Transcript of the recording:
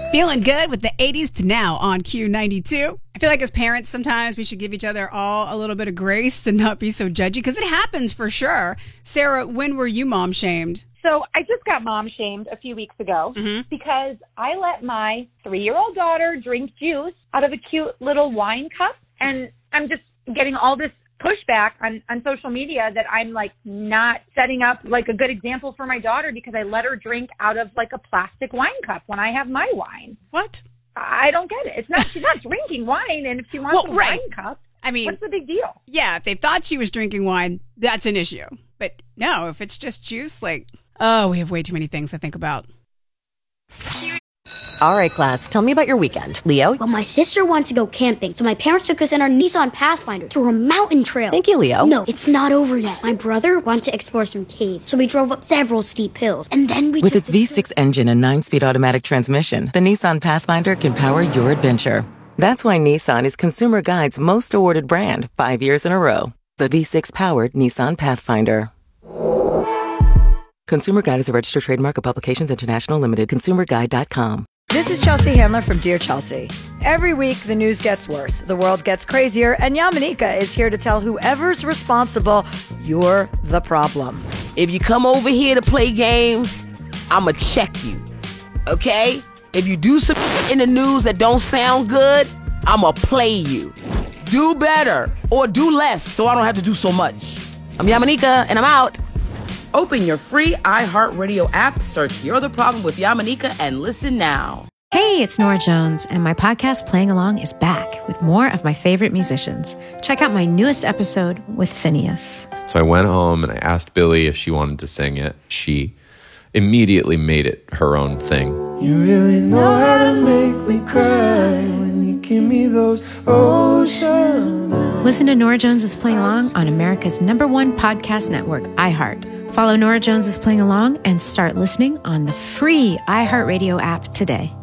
Feeling good with the 80s to now on Q92. I feel like as parents, sometimes we should give each other all a little bit of grace and not be so judgy because it happens for sure. Sarah, when were you mom shamed? So I just got mom shamed a few weeks ago because I let my 3-year-old daughter drink juice out of a cute little wine cup. And I'm just getting all this pushback on social media that I'm like not setting up like a good example for my daughter because I let her drink out of like a plastic wine cup when I have my wine. What? I don't get it. She's not drinking wine, and if she wants a wine cup, I mean, what's the big deal? Yeah, if they thought she was drinking wine, that's an issue. But no, if it's just juice, like, oh, we have way too many things to think about. All right, class, tell me about your weekend. Leo? Well, my sister wants to go camping, so my parents took us in our Nissan Pathfinder through a mountain trail. Thank you, Leo. No, it's not over yet. My brother wanted to explore some caves, so we drove up several steep hills, and then we With its V6 engine and 9-speed automatic transmission, the Nissan Pathfinder can power your adventure. That's why Nissan is Consumer Guide's most awarded brand 5 years in a row. The V6-powered Nissan Pathfinder. Consumer Guide is a registered trademark of Publications International Limited. ConsumerGuide.com. This is Chelsea Handler from Dear Chelsea. Every week, the news gets worse, the world gets crazier, and Yamanika is here to tell whoever's responsible, you're the problem. If you come over here to play games, I'ma check you, okay? If you do some in the news that don't sound good, I'ma play you. Do better or do less so I don't have to do so much. I'm Yamanika, and I'm out. Open your free iHeartRadio app, search You're the Problem with Yamanika, and listen now. Hey, it's Nora Jones, and my podcast Playing Along is back with more of my favorite musicians. Check out my newest episode with Phineas. So I went home and I asked Billy if she wanted to sing it. She immediately made it her own thing. You really know how to make me cry when you give me those ocean eyes. Listen to Nora Jones' Playing Along on America's #1 podcast network, iHeart. Follow Nora Jones' Playing Along and start listening on the free iHeartRadio app today.